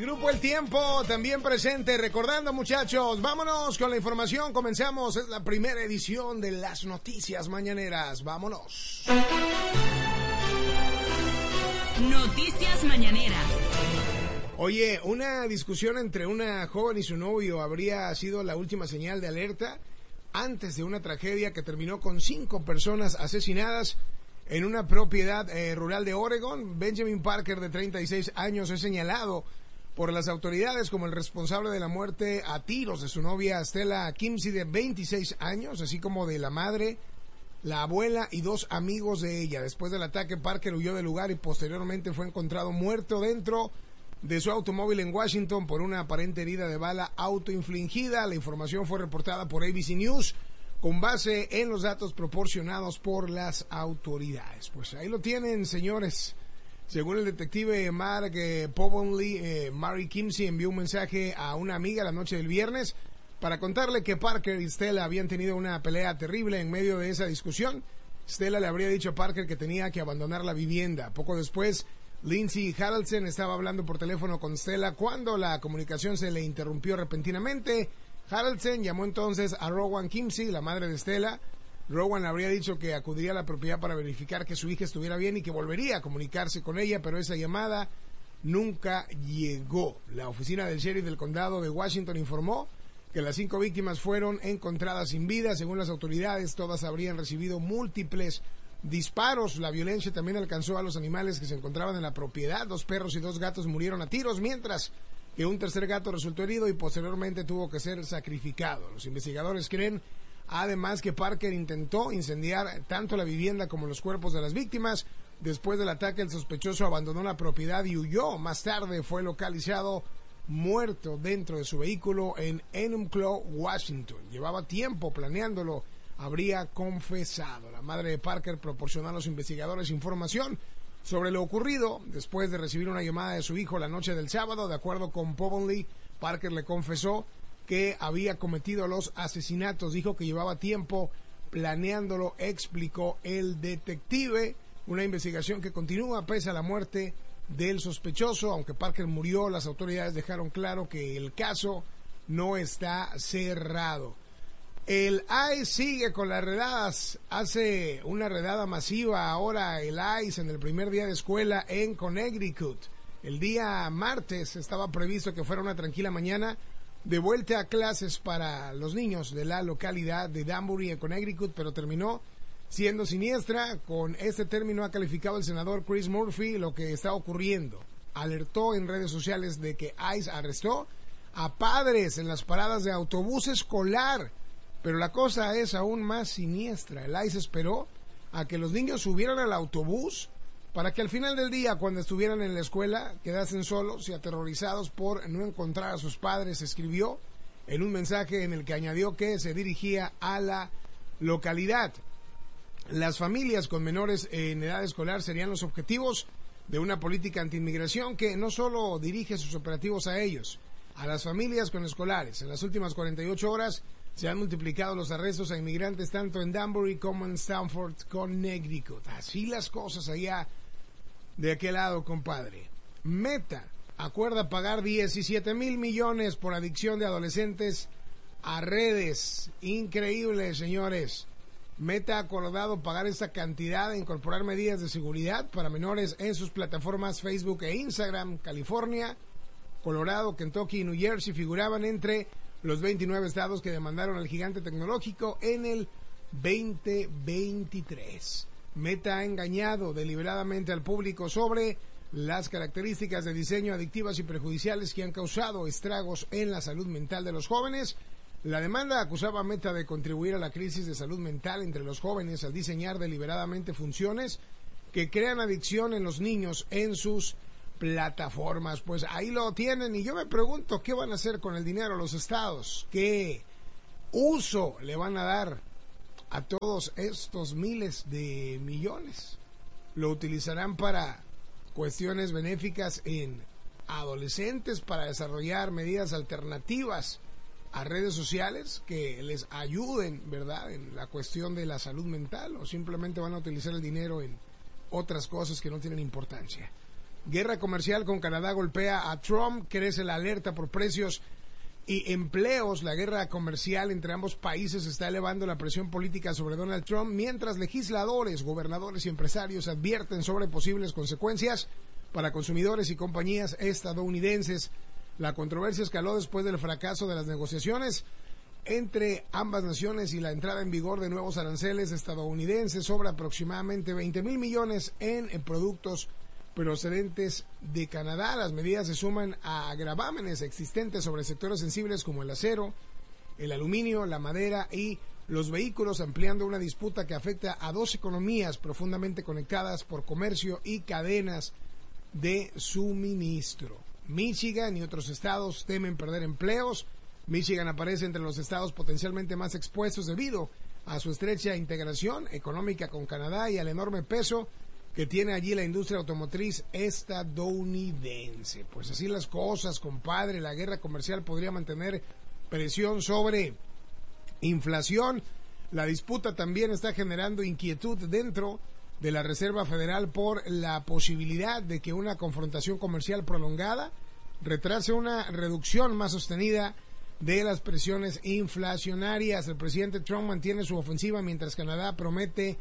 Grupo El Tiempo también presente, recordando, muchachos, vámonos con la información, comenzamos, es la primera edición de las noticias mañaneras, vámonos. Noticias mañaneras. Oye, una discusión entre una joven y su novio habría sido la última señal de alerta antes de una tragedia que terminó con 5 personas asesinadas en una propiedad rural de Oregon. Benjamin Parker, de 36 años, es señalado por las autoridades como el responsable de la muerte a tiros de su novia Stella Kimsey, de 26 años, así como de la madre, la abuela y 2 amigos de ella. Después del ataque, Parker huyó del lugar y posteriormente fue encontrado muerto dentro de su automóvil en Washington por una aparente herida de bala autoinfligida. La información fue reportada por ABC News con base en los datos proporcionados por las autoridades. Pues ahí lo tienen, señores. Según el detective Mark Povenley, Mary Kimsey envió un mensaje a una amiga la noche del viernes para contarle que Parker y Stella habían tenido una pelea terrible. En medio de esa discusión, Stella le habría dicho a Parker que tenía que abandonar la vivienda. Poco después, Lindsay Haraldsen estaba hablando por teléfono con Stella cuando la comunicación se le interrumpió repentinamente. Haraldsen llamó entonces a Rowan Kimsey, la madre de Stella. Rowan le habría dicho que acudiría a la propiedad para verificar que su hija estuviera bien y que volvería a comunicarse con ella, pero esa llamada nunca llegó. La oficina del sheriff del condado de Washington informó que las 5 víctimas fueron encontradas sin vida. Según las autoridades, todas habrían recibido múltiples disparos. La violencia también alcanzó a los animales que se encontraban en la propiedad. 2 perros y 2 gatos murieron a tiros, mientras que un tercer gato resultó herido y posteriormente tuvo que ser sacrificado. Los investigadores creen además que Parker intentó incendiar tanto la vivienda como los cuerpos de las víctimas. Después del ataque, el sospechoso abandonó la propiedad y huyó. Más tarde fue localizado muerto dentro de su vehículo en Enumclaw, Washington. Llevaba tiempo planeándolo, habría confesado. La madre de Parker proporcionó a los investigadores información sobre lo ocurrido después de recibir una llamada de su hijo la noche del sábado. De acuerdo con Povenley, Parker le confesó que había cometido los asesinatos. Dijo que llevaba tiempo planeándolo, explicó el detective. Una investigación que continúa pese a la muerte del sospechoso. Aunque Parker murió, las autoridades dejaron claro que el caso no está cerrado. El ICE sigue con las redadas. Hace una redada masiva ahora el ICE en el primer día de escuela en Connecticut. El día martes estaba previsto que fuera una tranquila mañana de vuelta a clases para los niños de la localidad de Danbury, en Connecticut, pero terminó siendo siniestra. Con este término ha calificado el senador Chris Murphy lo que está ocurriendo. Alertó en redes sociales de que ICE arrestó a padres en las paradas de autobús escolar, pero la cosa es aún más siniestra. El ICE esperó a que los niños subieran al autobús para que al final del día, cuando estuvieran en la escuela, quedasen solos y aterrorizados por no encontrar a sus padres. Escribió en un mensaje en el que añadió que se dirigía a la localidad. Las familias con menores en edad escolar serían los objetivos de una política antiinmigración que no solo dirige sus operativos a ellos, a las familias con escolares. En las últimas 48 horas se han multiplicado los arrestos a inmigrantes tanto en Danbury como en Stamford, Connecticut. Así las cosas allá de aquel lado, compadre. Meta acuerda pagar 17 mil millones por adicción de adolescentes a redes. Increíble, señores. Meta ha acordado pagar esta cantidad e incorporar medidas de seguridad para menores en sus plataformas Facebook e Instagram. California, Colorado, Kentucky y New Jersey figuraban entre los 29 estados que demandaron al gigante tecnológico en el 2023. Meta ha engañado deliberadamente al público sobre las características de diseño adictivas y perjudiciales que han causado estragos en la salud mental de los jóvenes. La demanda acusaba a Meta de contribuir a la crisis de salud mental entre los jóvenes al diseñar deliberadamente funciones que crean adicción en los niños en sus plataformas. Pues ahí lo tienen, y yo me pregunto qué van a hacer con el dinero los estados, qué uso le van a dar a todos estos miles de millones. Lo utilizarán para cuestiones benéficas en adolescentes, para desarrollar medidas alternativas a redes sociales que les ayuden, ¿verdad?, en la cuestión de la salud mental, o simplemente van a utilizar el dinero en otras cosas que no tienen importancia. Guerra comercial con Canadá golpea a Trump, crece la alerta por precios y empleos. La guerra comercial entre ambos países está elevando la presión política sobre Donald Trump, mientras legisladores, gobernadores y empresarios advierten sobre posibles consecuencias para consumidores y compañías estadounidenses. La controversia escaló después del fracaso de las negociaciones entre ambas naciones y la entrada en vigor de nuevos aranceles estadounidenses sobre aproximadamente 20,000 millones en productos procedentes de Canadá. Las medidas se suman a gravámenes existentes sobre sectores sensibles como el acero, el aluminio, la madera y los vehículos, ampliando una disputa que afecta a dos economías profundamente conectadas por comercio y cadenas de suministro. Michigan y otros estados temen perder empleos. Michigan aparece entre los estados potencialmente más expuestos debido a su estrecha integración económica con Canadá y al enorme peso que tiene allí la industria automotriz estadounidense. Pues así las cosas, compadre. La guerra comercial podría mantener presión sobre inflación. La disputa también está generando inquietud dentro de la Reserva Federal por la posibilidad de que una confrontación comercial prolongada retrase una reducción más sostenida de las presiones inflacionarias. El presidente Trump mantiene su ofensiva mientras Canadá promete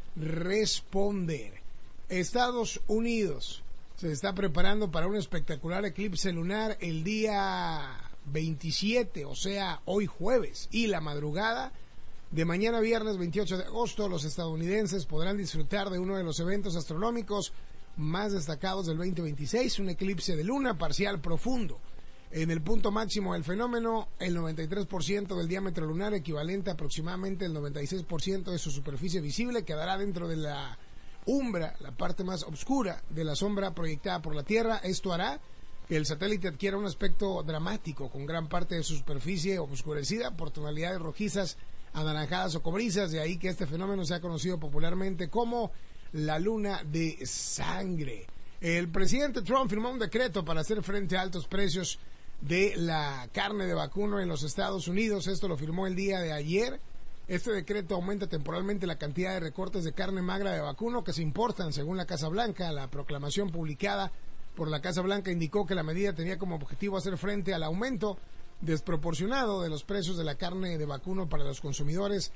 responder. Estados Unidos se está preparando para un espectacular eclipse lunar el día 27, o sea, hoy jueves, y la madrugada de mañana viernes 28 de agosto. Los estadounidenses podrán disfrutar de uno de los eventos astronómicos más destacados del 2026, un eclipse de luna parcial profundo. En el punto máximo del fenómeno, el 93% del diámetro lunar, equivalente a aproximadamente el 96% de su superficie visible, quedará dentro de la umbra, la parte más oscura de la sombra proyectada por la Tierra. Esto hará que el satélite adquiera un aspecto dramático, con gran parte de su superficie oscurecida por tonalidades rojizas, anaranjadas o cobrizas. De ahí que este fenómeno sea conocido popularmente como la luna de sangre. El presidente Trump firmó un decreto para hacer frente a altos precios de la carne de vacuno en los Estados Unidos. Esto lo firmó el día de ayer. Este decreto aumenta temporalmente la cantidad de recortes de carne magra de vacuno que se importan, según la Casa Blanca. La proclamación publicada por la Casa Blanca indicó que la medida tenía como objetivo hacer frente al aumento desproporcionado de los precios de la carne de vacuno para los consumidores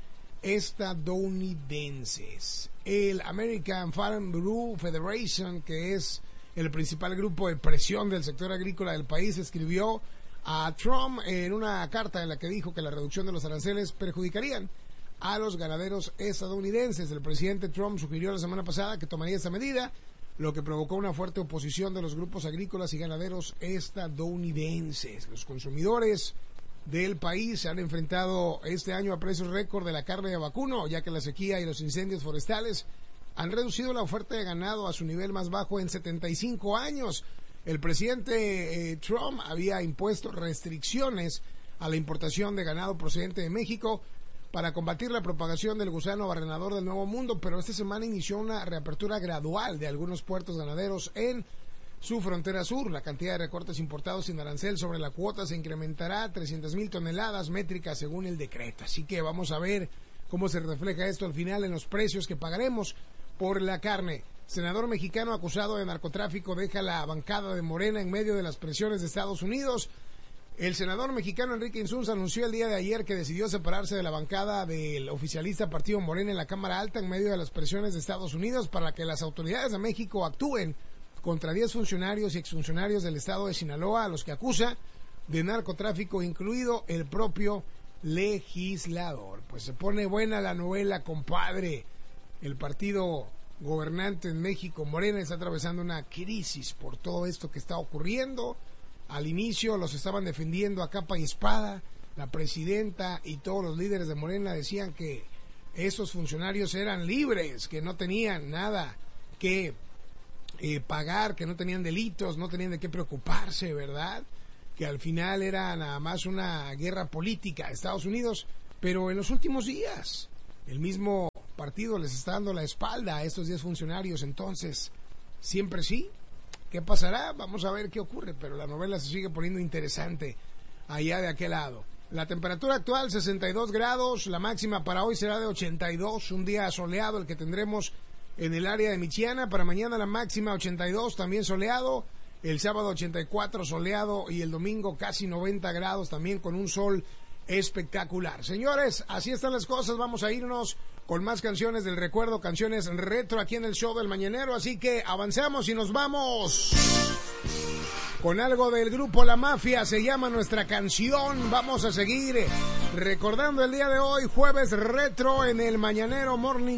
estadounidenses. El American Farm Bureau Federation, que es el principal grupo de presión del sector agrícola del país, escribió a Trump en una carta en la que dijo que la reducción de los aranceles perjudicarían a los ganaderos estadounidenses. El presidente Trump sugirió la semana pasada que tomaría esta medida, lo que provocó una fuerte oposición de los grupos agrícolas y ganaderos estadounidenses. Los consumidores del país se han enfrentado este año a precios récord de la carne de vacuno, ya que la sequía y los incendios forestales han reducido la oferta de ganado a su nivel más bajo en 75 años. El presidente Trump había impuesto restricciones a la importación de ganado procedente de México para combatir la propagación del gusano barrenador del Nuevo Mundo, pero esta semana inició una reapertura gradual de algunos puertos ganaderos en su frontera sur. La cantidad de recortes importados sin arancel sobre la cuota se incrementará a 300,000 toneladas métricas según el decreto. Así que vamos a ver cómo se refleja esto al final en los precios que pagaremos por la carne. Senador mexicano acusado de narcotráfico deja la bancada de Morena en medio de las presiones de Estados Unidos. El senador mexicano Enrique Insunza anunció el día de ayer que decidió separarse de la bancada del oficialista Partido Morena en la Cámara Alta en medio de las presiones de Estados Unidos para que las autoridades de México actúen contra 10 funcionarios y exfuncionarios del estado de Sinaloa, a los que acusa de narcotráfico, incluido el propio legislador. Pues se pone buena la novela, compadre. El partido gobernante en México, Morena, está atravesando una crisis por todo esto que está ocurriendo. Al inicio los estaban defendiendo a capa y espada. La presidenta y todos los líderes de Morena decían que esos funcionarios eran libres, que no tenían nada que pagar, que no tenían delitos, no tenían de qué preocuparse, ¿verdad? Que al final era nada más una guerra política a Estados Unidos. Pero en los últimos días el mismo partido les está dando la espalda a estos 10 funcionarios. Entonces, siempre sí. ¿Qué pasará? Vamos a ver qué ocurre, pero la novela se sigue poniendo interesante allá de aquel lado. La temperatura actual 62 grados, la máxima para hoy será de 82, un día soleado el que tendremos en el área de Michiana. Para mañana la máxima 82, también soleado. El sábado 84 soleado y el domingo casi 90 grados también con un sol espectacular. Señores, así están las cosas. Vamos a irnos con más canciones del recuerdo, canciones retro aquí en el show del Mañanero. Así que avancemos y nos vamos con algo del grupo La Mafia. Se llama nuestra canción. Vamos a seguir recordando el día de hoy, jueves retro en el Mañanero Morning